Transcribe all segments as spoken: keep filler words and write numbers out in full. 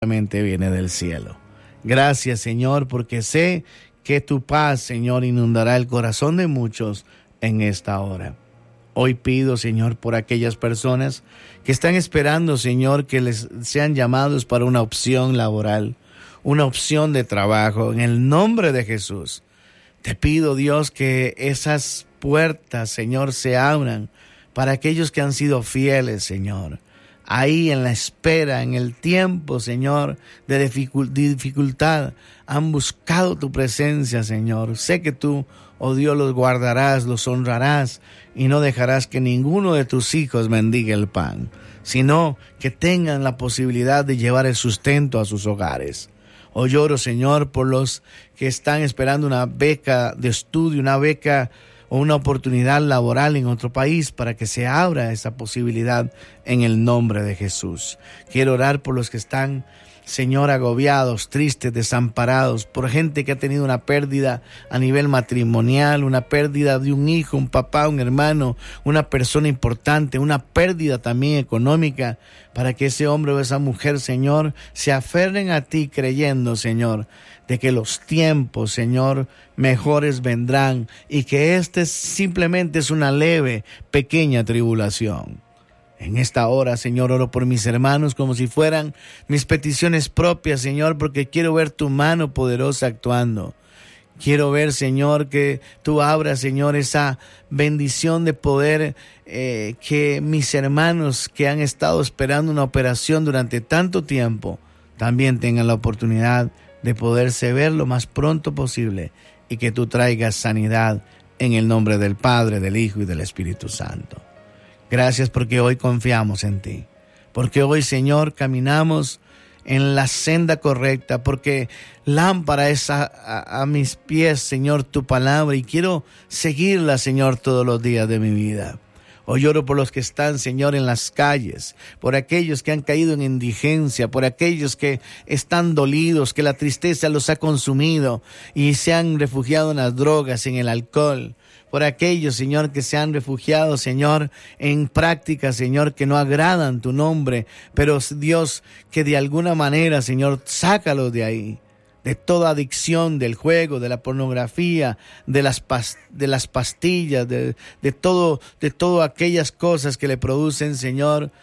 viene del cielo. Gracias, Señor, porque sé que tu paz, Señor, inundará el corazón de muchos en esta hora. Hoy pido, Señor, por aquellas personas que están esperando, Señor, que les sean llamados para una opción laboral, una opción de trabajo. En el nombre de Jesús, te pido, Dios, que esas puertas, Señor, se abran para aquellos que han sido fieles, Señor. Ahí en la espera, en el tiempo, Señor, de dificultad, han buscado tu presencia, Señor. Sé que tú, oh Dios, los guardarás, los honrarás y no dejarás que ninguno de tus hijos mendigue el pan, sino que tengan la posibilidad de llevar el sustento a sus hogares. Hoy lloro, Señor, por los que están esperando una beca de estudio, una beca o una oportunidad laboral en otro país, para que se abra esa posibilidad en el nombre de Jesús. Quiero orar por los que están, Señor, agobiados, tristes, desamparados, por gente que ha tenido una pérdida a nivel matrimonial, una pérdida de un hijo, un papá, un hermano, una persona importante, una pérdida también económica, para que ese hombre o esa mujer, Señor, se aferren a ti creyendo, Señor, de que los tiempos, Señor, mejores vendrán y que este simplemente es una leve, pequeña tribulación. En esta hora, Señor, oro por mis hermanos como si fueran mis peticiones propias, Señor, porque quiero ver tu mano poderosa actuando. Quiero ver, Señor, que tú abras, Señor, esa bendición de poder, eh, que mis hermanos que han estado esperando una operación durante tanto tiempo también tengan la oportunidad de poderse ver lo más pronto posible y que tú traigas sanidad en el nombre del Padre, del Hijo y del Espíritu Santo. Gracias porque hoy confiamos en ti, porque hoy, Señor, caminamos en la senda correcta, porque lámpara es a, a, a mis pies, Señor, tu palabra, y quiero seguirla, Señor, todos los días de mi vida. Hoy oro por los que están, Señor, en las calles, por aquellos que han caído en indigencia, por aquellos que están dolidos, que la tristeza los ha consumido y se han refugiado en las drogas, en el alcohol. Por aquellos, Señor, que se han refugiado, Señor, en prácticas, Señor, que no agradan tu nombre, pero Dios, que de alguna manera, Señor, sácalos de ahí, de toda adicción, del juego, de la pornografía, de las pas- de las pastillas, de, de todo, de todas aquellas cosas que le producen, Señor,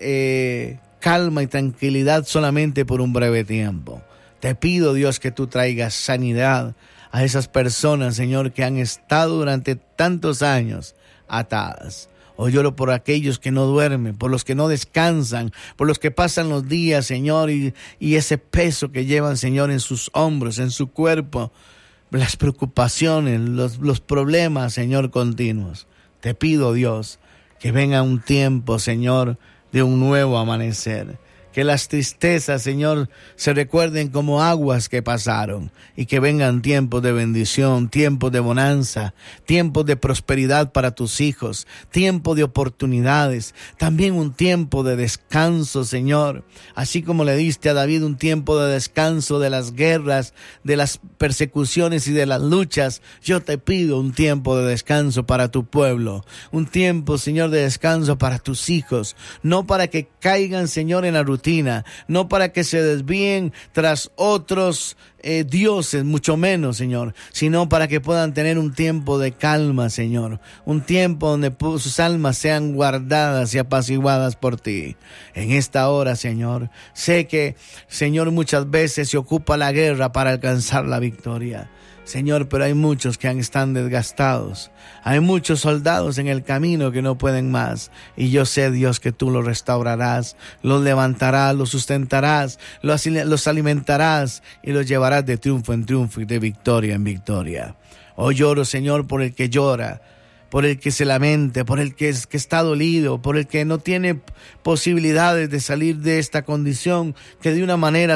eh, calma y tranquilidad solamente por un breve tiempo. Te pido, Dios, que tú traigas sanidad a esas personas, Señor, que han estado durante tantos años atadas. Hoy lloro por aquellos que no duermen, por los que no descansan, por los que pasan los días, Señor, y, y ese peso que llevan, Señor, en sus hombros, en su cuerpo, las preocupaciones, los, los problemas, Señor, continuos. Te pido, Dios, que venga un tiempo, Señor, de un nuevo amanecer. Que las tristezas, Señor, se recuerden como aguas que pasaron y que vengan tiempos de bendición, tiempos de bonanza, tiempos de prosperidad para tus hijos, tiempo de oportunidades, también un tiempo de descanso, Señor. Así como le diste a David un tiempo de descanso de las guerras, de las persecuciones y de las luchas, yo te pido un tiempo de descanso para tu pueblo, un tiempo, Señor, de descanso para tus hijos, no para que caigan, Señor, en la rutina, no para que se desvíen tras otros eh, dioses, mucho menos, Señor, sino para que puedan tener un tiempo de calma, Señor, un tiempo donde sus almas sean guardadas y apaciguadas por ti. En esta hora, Señor, sé que, Señor, muchas veces se ocupa la guerra para alcanzar la victoria, Señor, pero hay muchos que están desgastados. Hay muchos soldados en el camino que no pueden más. Y yo sé, Dios, que tú los restaurarás, los levantarás, los sustentarás, los, los alimentarás y los llevarás de triunfo en triunfo y de victoria en victoria. Hoy lloro, Señor, por el que llora, por el que se lamente, por el que, es, que está dolido, por el que no tiene posibilidades de salir de esta condición, que de una manera,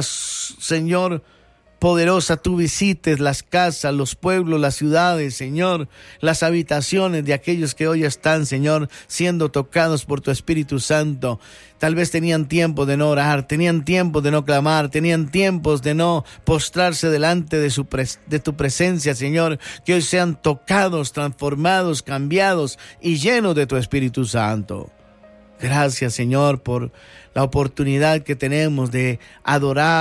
Señor, poderosa, tú visites las casas, los pueblos, las ciudades, Señor, las habitaciones de aquellos que hoy están, Señor, siendo tocados por tu Espíritu Santo. Tal vez tenían tiempo de no orar, tenían tiempo de no clamar, tenían tiempos de no postrarse delante de, su pres- de tu presencia, Señor, que hoy sean tocados, transformados, cambiados y llenos de tu Espíritu Santo. Gracias, Señor, por la oportunidad que tenemos de adorar